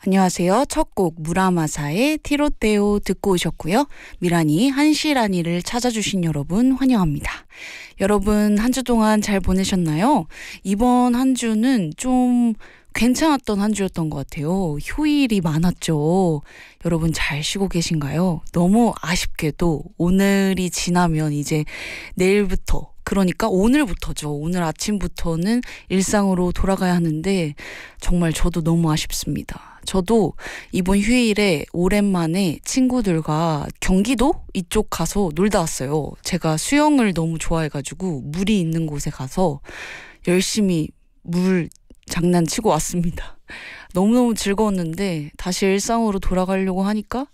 안녕하세요. 첫 곡 무라마사의 티로테오 듣고 오셨고요. 미라니 한시라니를 찾아주신 여러분 환영합니다. 여러분 한 주 동안 잘 보내셨나요? 이번 한 주는 좀 괜찮았던 한 주였던 것 같아요. 휴일이 많았죠. 여러분 잘 쉬고 계신가요? 너무 아쉽게도 오늘이 지나면 이제 내일부터, 그러니까 오늘부터죠. 오늘 아침부터는 일상으로 돌아가야 하는데 정말 저도 너무 아쉽습니다. 저도 이번 휴일에 오랜만에 친구들과 경기도 이쪽 가서 놀다 왔어요. 제가 수영을 너무 좋아해가지고 물이 있는 곳에 가서 열심히 물 장난치고 왔습니다. 너무너무 즐거웠는데 다시 일상으로 돌아가려고 하니까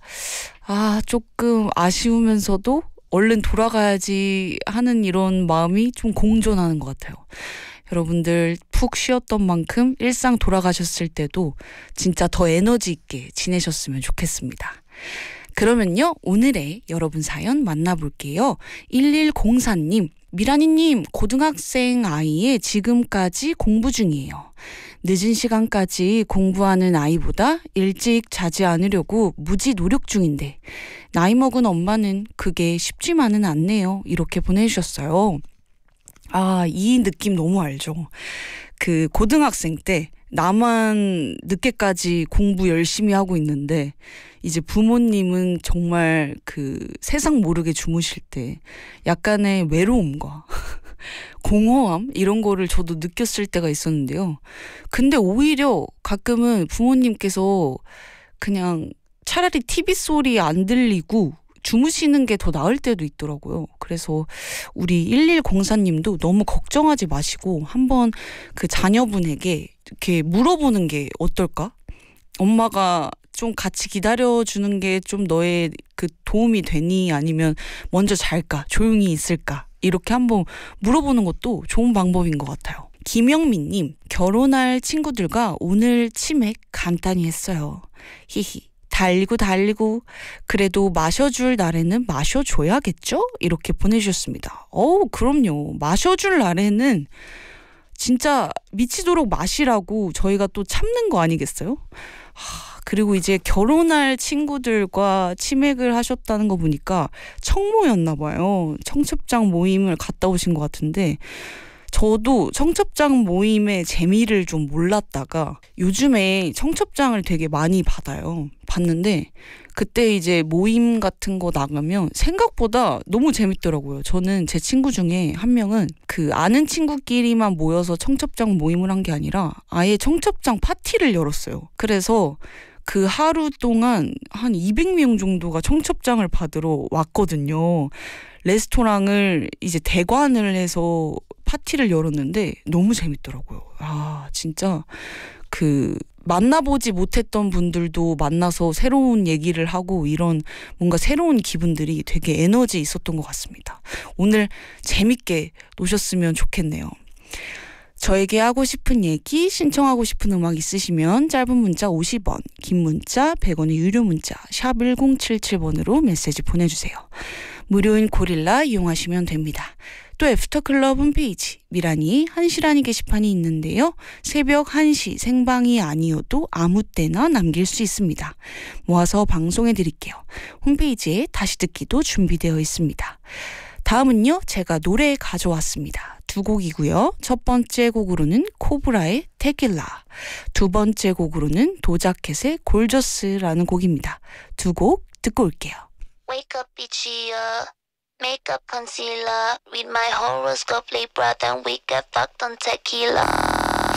조금 아쉬우면서도 얼른 돌아가야지 하는 이런 마음이 좀 공존하는 것 같아요. 여러분들 푹 쉬었던 만큼 일상 돌아가셨을 때도 진짜 더 에너지 있게 지내셨으면 좋겠습니다. 그러면요, 오늘의 여러분 사연 만나볼게요. 1104님, 미라니님, 고등학생 아이의 지금까지 공부 중이에요. 늦은 시간까지 공부하는 아이보다 일찍 자지 않으려고 무지 노력 중인데 나이 먹은 엄마는 그게 쉽지만은 않네요. 이렇게 보내주셨어요. 이 느낌 너무 알죠. 그 고등학생 때 나만 늦게까지 공부 열심히 하고 있는데 이제 부모님은 정말 그 세상 모르게 주무실 때 약간의 외로움과 공허함 이런 거를 저도 느꼈을 때가 있었는데요. 근데 오히려 가끔은 부모님께서 그냥 차라리 TV 소리 안 들리고 주무시는 게 더 나을 때도 있더라고요. 그래서 우리 1104님도 너무 걱정하지 마시고 한번 그 자녀분에게 이렇게 물어보는 게 어떨까? 엄마가 좀 같이 기다려주는 게 좀 너의 그 도움이 되니 아니면 먼저 잘까? 조용히 있을까? 이렇게 한번 물어보는 것도 좋은 방법인 것 같아요. 김영민님, 결혼할 친구들과 오늘 치맥 간단히 했어요. 히히. 달리고 그래도 마셔줄 날에는 마셔줘야겠죠? 이렇게 보내주셨습니다. 그럼요. 마셔줄 날에는 진짜 미치도록 마시라고 저희가 또 참는 거 아니겠어요? 그리고 이제 결혼할 친구들과 치맥을 하셨다는 거 보니까 청모였나 봐요. 청첩장 모임을 갔다 오신 것 같은데 저도 청첩장 모임의 재미를 좀 몰랐다가 요즘에 청첩장을 되게 많이 봤는데 그때 이제 모임 같은 거 나가면 생각보다 너무 재밌더라고요. 저는 제 친구 중에 한 명은 그 아는 친구끼리만 모여서 청첩장 모임을 한 게 아니라 아예 청첩장 파티를 열었어요. 그래서 그 하루 동안 한 200명 정도가 청첩장을 받으러 왔거든요. 레스토랑을 이제 대관을 해서 파티를 열었는데 너무 재밌더라고요. 진짜 그 만나보지 못했던 분들도 만나서 새로운 얘기를 하고 이런 뭔가 새로운 기분들이 되게 에너지 있었던 것 같습니다. 오늘 재밌게 노셨으면 좋겠네요. 저에게 하고 싶은 얘기, 신청하고 싶은 음악 있으시면 짧은 문자 50원, 긴 문자 100원의 유료 문자 샵 1077번으로 메시지 보내주세요. 무료인 고릴라 이용하시면 됩니다. 또 애프터클럽 홈페이지 미라니 한시라니 게시판이 있는데요. 새벽 1시 생방이 아니어도 아무 때나 남길 수 있습니다. 모아서 방송해드릴게요. 홈페이지에 다시 듣기도 준비되어 있습니다. 다음은요, 제가 노래 가져왔습니다. 두 곡이고요. 첫 번째 곡으로는 코브라의 테킬라, 두 번째 곡으로는 도자켓의 골저스라는 곡입니다. 두 곡 듣고 올게요. Wake up each year, makeup concealer, read my horoscope, Libra, then we get fucked on tequila.